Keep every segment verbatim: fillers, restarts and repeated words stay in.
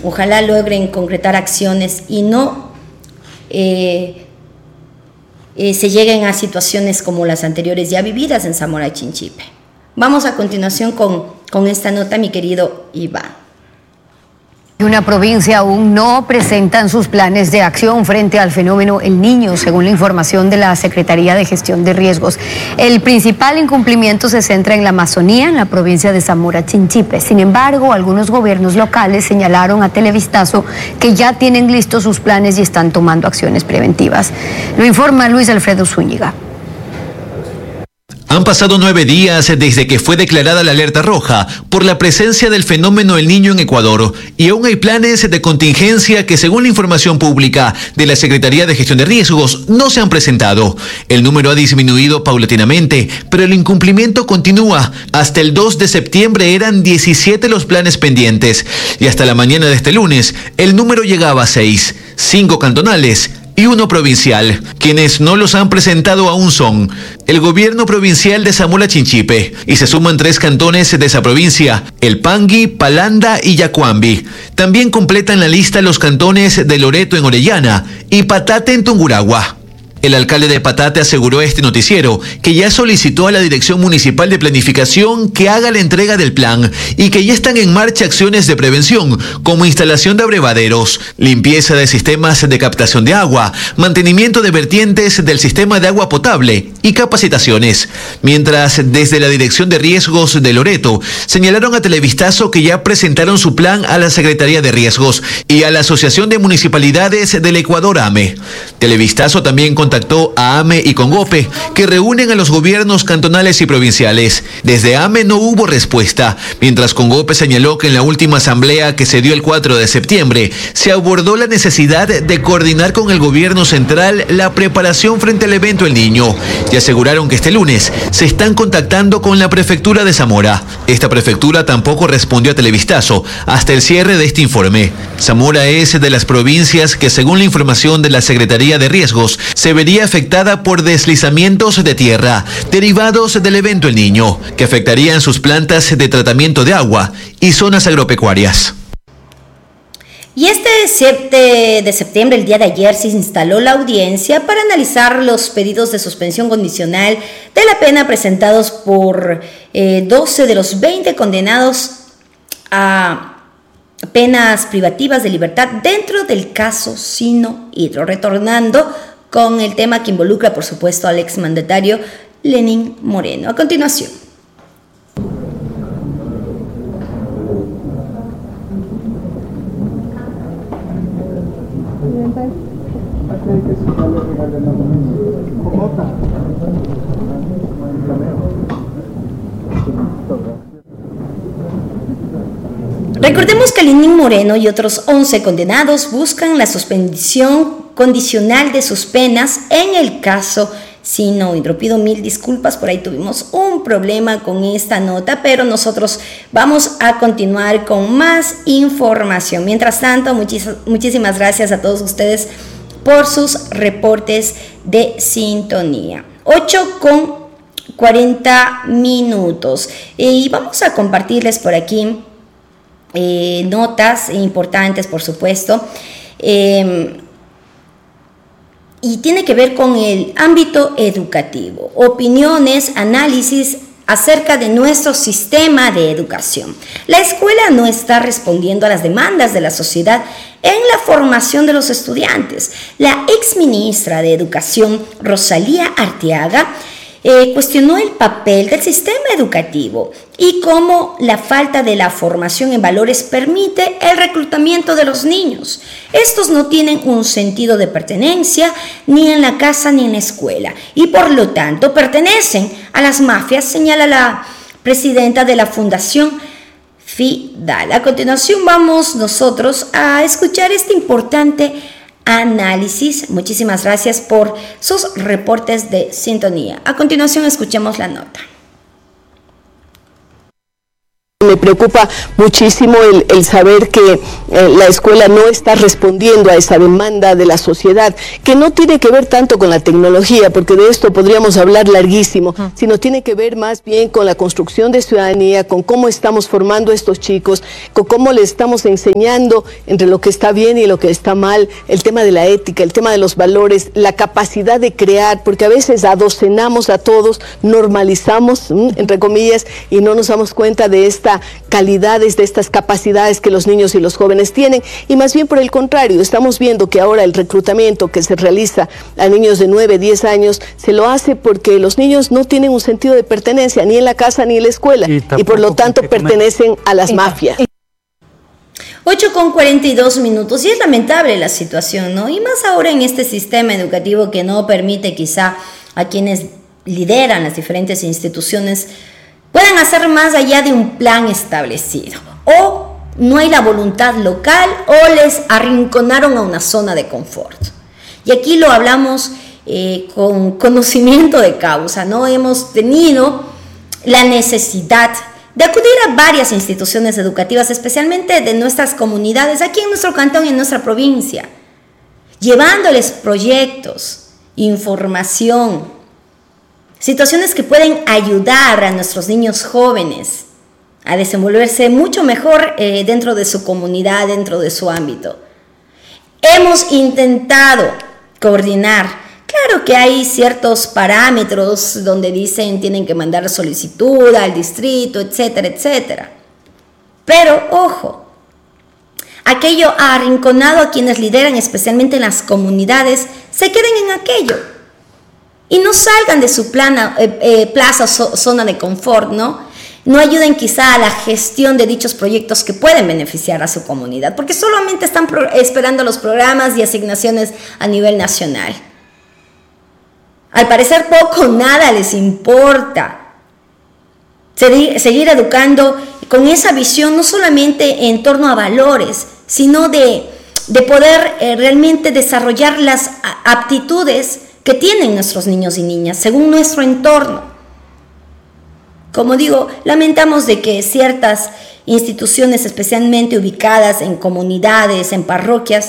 Ojalá logren concretar acciones y no eh, eh, se lleguen a situaciones como las anteriores ya vividas en Zamora Chinchipe. Vamos a continuación con, con esta nota, mi querido Iván. Una provincia aún no presentan sus planes de acción frente al fenómeno El Niño, según la información de la Secretaría de Gestión de Riesgos. El principal incumplimiento se centra en la Amazonía, en la provincia de Zamora Chinchipe. Sin embargo, algunos gobiernos locales señalaron a Televistazo que ya tienen listos sus planes y están tomando acciones preventivas. Lo informa Luis Alfredo Zúñiga. Han pasado nueve días desde que fue declarada la alerta roja por la presencia del fenómeno El Niño en Ecuador y aún hay planes de contingencia que, según la información pública de la Secretaría de Gestión de Riesgos, no se han presentado. El número ha disminuido paulatinamente, pero el incumplimiento continúa. Hasta el dos de septiembre eran diecisiete los planes pendientes y hasta la mañana de este lunes el número llegaba a seis, cinco cantonales y uno provincial. Quienes no los han presentado aún son el gobierno provincial de Zamora Chinchipe, y se suman tres cantones de esa provincia: El Pangui, Palanda y Yacuambi. También completan la lista los cantones de Loreto en Orellana y Patate en Tungurahua. El alcalde de Patate aseguró a este noticiero que ya solicitó a la Dirección Municipal de Planificación que haga la entrega del plan y que ya están en marcha acciones de prevención como instalación de abrevaderos, limpieza de sistemas de captación de agua, mantenimiento de vertientes del sistema de agua potable y capacitaciones. Mientras, desde la Dirección de Riesgos de Loreto señalaron a Televistazo que ya presentaron su plan a la Secretaría de Riesgos y a la Asociación de Municipalidades del Ecuador, A M E. Televistazo también contactó a A M E y Congope, que reúnen a los gobiernos cantonales y provinciales. Desde A M E no hubo respuesta, mientras Congope señaló que en la última asamblea que se dio el cuatro de septiembre se abordó la necesidad de coordinar con el gobierno central la preparación frente al evento El Niño, y aseguraron que este lunes se están contactando con la prefectura de Zamora. Esta prefectura tampoco respondió a Televistazo hasta el cierre de este informe. Zamora es de las provincias que, según la información de la Secretaría de Riesgos, se vería afectada por deslizamientos de tierra derivados del evento El Niño, que afectarían sus plantas de tratamiento de agua y zonas agropecuarias. Y este siete de septiembre, el día de ayer, se instaló la audiencia para analizar los pedidos de suspensión condicional de la pena presentados por eh, doce de los veinte condenados a penas privativas de libertad dentro del caso Sino Hidro, retornando con el tema que involucra, por supuesto, al exmandatario Lenín Moreno. A continuación. Recordemos que Lenín Moreno y otros once condenados buscan la suspensión condicional de sus penas en el caso Sino Hidro. Pido mil disculpas, por ahí tuvimos un problema con esta nota, pero nosotros vamos a continuar con más información. Mientras tanto, muchis- muchísimas gracias a todos ustedes por sus reportes de sintonía. ocho con cuarenta minutos. Y vamos a compartirles por aquí eh, notas importantes, por supuesto. Eh, y tiene que ver con el ámbito educativo. Opiniones, análisis acerca de nuestro sistema de educación. La escuela no está respondiendo a las demandas de la sociedad en la formación de los estudiantes. La exministra de Educación, Rosalía Arteaga, eh, cuestionó el papel del sistema educativo y cómo la falta de la formación en valores permite el reclutamiento de los niños. Estos no tienen un sentido de pertenencia ni en la casa ni en la escuela y por lo tanto pertenecen a las mafias, señala la presidenta de la Fundación FIDAL. A continuación vamos nosotros a escuchar este importante análisis. Muchísimas gracias por sus reportes de sintonía. A continuación escuchemos la nota. Me preocupa muchísimo el, el saber que eh, la escuela no está respondiendo a esa demanda de la sociedad, que no tiene que ver tanto con la tecnología, porque de esto podríamos hablar larguísimo, uh-huh. sino tiene que ver más bien con la construcción de ciudadanía, con cómo estamos formando a estos chicos, con cómo les estamos enseñando entre lo que está bien y lo que está mal, el tema de la ética, el tema de los valores, la capacidad de crear, porque a veces adocenamos a todos, normalizamos, entre comillas, y no nos damos cuenta de esta calidades, de estas capacidades que los niños y los jóvenes tienen, y más bien por el contrario, estamos viendo que ahora el reclutamiento que se realiza a niños de nueve, diez años, se lo hace porque los niños no tienen un sentido de pertenencia, ni en la casa ni en la escuela, y, y por lo tanto pertenecen a las mafias. ocho con cuarenta y dos minutos, y es lamentable la situación, ¿no? Y más ahora en este sistema educativo que no permite quizá a quienes lideran las diferentes instituciones puedan hacer más allá de un plan establecido, o no hay la voluntad local, o les arrinconaron a una zona de confort. Y aquí lo hablamos eh, con conocimiento de causa, ¿no? Hemos tenido la necesidad de acudir a varias instituciones educativas, especialmente de nuestras comunidades, aquí en nuestro cantón y en nuestra provincia, llevándoles proyectos, información, situaciones que pueden ayudar a nuestros niños jóvenes a desenvolverse mucho mejor eh, dentro de su comunidad, dentro de su ámbito. Hemos intentado coordinar. Claro que hay ciertos parámetros donde dicen tienen que mandar solicitud al distrito, etcétera, etcétera. Pero, ojo, aquello arrinconado a quienes lideran, especialmente en las comunidades, se queden en aquello. Y no salgan de su plana, eh, eh, plaza o so, zona de confort, ¿no? No ayuden quizá a la gestión de dichos proyectos que pueden beneficiar a su comunidad, porque solamente están pro- esperando los programas y asignaciones a nivel nacional. Al parecer poco o nada les importa seguir, seguir educando con esa visión, no solamente en torno a valores, sino de, de poder eh, realmente desarrollar las aptitudes que tienen nuestros niños y niñas según nuestro entorno. Como digo, lamentamos de que ciertas instituciones, especialmente ubicadas en comunidades, en parroquias,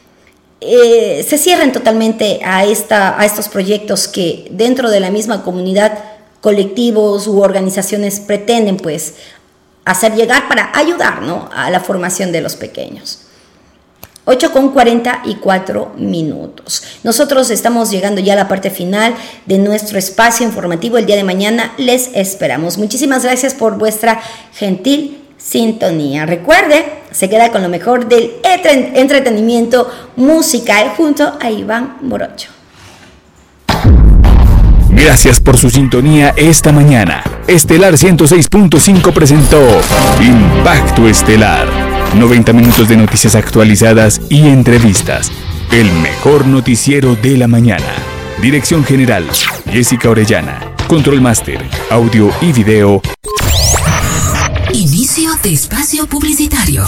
eh, se cierren totalmente a, esta, a estos proyectos que dentro de la misma comunidad, colectivos u organizaciones pretenden pues hacer llegar para ayudar, ¿no?, a la formación de los pequeños. ocho con cuarenta y cuatro minutos. Nosotros estamos llegando ya a la parte final de nuestro espacio informativo. El día de mañana les esperamos. Muchísimas gracias por vuestra gentil sintonía. Recuerde, se queda con lo mejor del entretenimiento musical junto a Iván Morocho. Gracias por su sintonía esta mañana. Estelar ciento seis punto cinco presentó Impacto Estelar. noventa minutos de noticias actualizadas y entrevistas. El mejor noticiero de la mañana. Dirección General, Jessica Orellana. Control Master, audio y video. Inicio de espacio publicitario.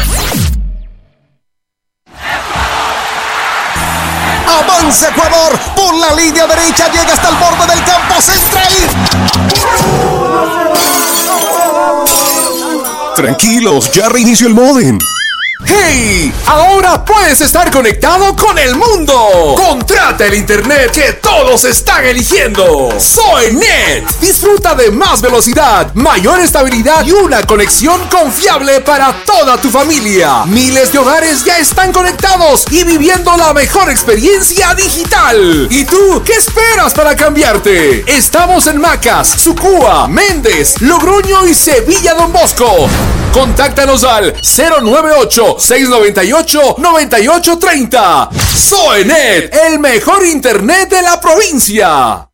Avanza Ecuador, por la línea derecha llega hasta el borde del campo central. Tranquilos, ya reinició el módem. ¡Hey! Ahora puedes estar conectado con el mundo. Contrata el internet que todos están eligiendo. Soynet. Disfruta de más velocidad, mayor estabilidad y una conexión confiable para toda tu familia. Miles de hogares ya están conectados y viviendo la mejor experiencia digital. ¿Y tú qué esperas para cambiarte? Estamos en Macas, Sucúa, Méndez, Logroño y Sevilla Don Bosco. Contáctanos al cero nueve ocho, seis nueve ocho, nueve ocho tres cero. Soynet, el mejor internet de la provincia.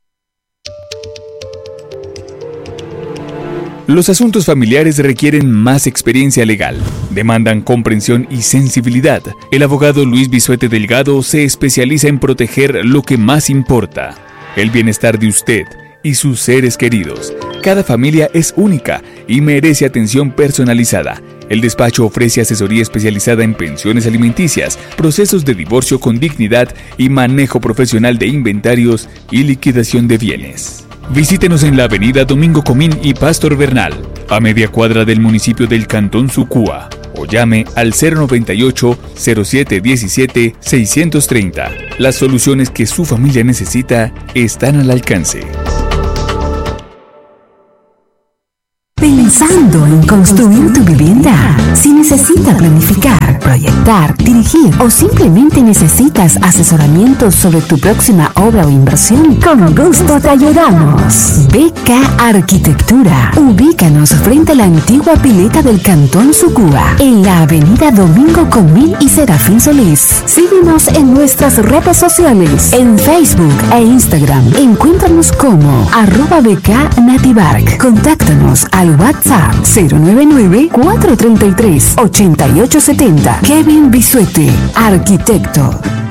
Los asuntos familiares requieren más experiencia legal, demandan comprensión y sensibilidad. El abogado Luis Bisuete Delgado se especializa en proteger lo que más importa, el bienestar de usted y sus seres queridos. Cada familia es única y merece atención personalizada. El despacho ofrece asesoría especializada en pensiones alimenticias, procesos de divorcio con dignidad y manejo profesional de inventarios y liquidación de bienes. Visítenos en la avenida Domingo Comín y Pastor Bernal, a media cuadra del municipio del Cantón Sucúa, o llame al cero noventa y ocho, cero siete diecisiete, seiscientos treinta. Las soluciones que su familia necesita están al alcance. Pensando en construir tu vivienda. Si necesitas planificar, proyectar, dirigir o simplemente necesitas asesoramiento sobre tu próxima obra o inversión, con gusto te ayudamos. B K Arquitectura. Ubícanos frente a la antigua pileta del Cantón Sucúa, en la avenida Domingo Comín y Serafín Solís. Síguenos en nuestras redes sociales, en Facebook e Instagram. Encuéntranos como arroba B K Nativark. Contáctanos al WhatsApp cero nueve nueve, cuatro tres tres, ocho ocho siete cero. Kevin Bisuete, arquitecto.